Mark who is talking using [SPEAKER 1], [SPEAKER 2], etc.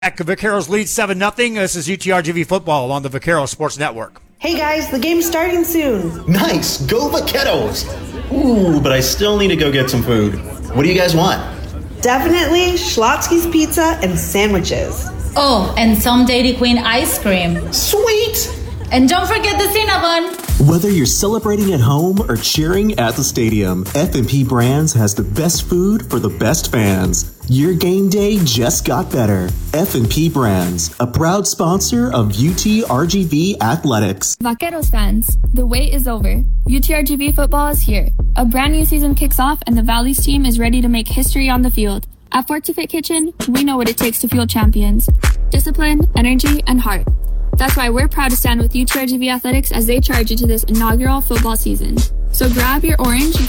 [SPEAKER 1] Vaqueros lead 7-0. This is UTRGV football on the Vaqueros Sports Network.
[SPEAKER 2] Hey guys, the game's starting soon.
[SPEAKER 3] Nice, go Vaqueros. Ooh, but I still need to go get some food. What do you guys want?
[SPEAKER 2] Definitely Schlotsky's Pizza and sandwiches.
[SPEAKER 4] Oh, and some Dairy Queen ice cream.
[SPEAKER 3] Sweet!
[SPEAKER 4] And don't forget the Cinnabon.
[SPEAKER 5] Whether you're celebrating at home or cheering at the stadium, F&P Brands has the best food for the best fans. Your game day just got better. F&P Brands, a proud sponsor of UTRGV Athletics.
[SPEAKER 6] Vaqueros fans, the wait is over. UTRGV football is here. A brand new season kicks off and the Valleys team is ready to make history on the field. At Fort to Fit Kitchen, we know what it takes to fuel champions. Discipline, energy, and heart. That's why we're proud to stand with UTRGV Athletics as they charge into this inaugural football season. So grab your orange,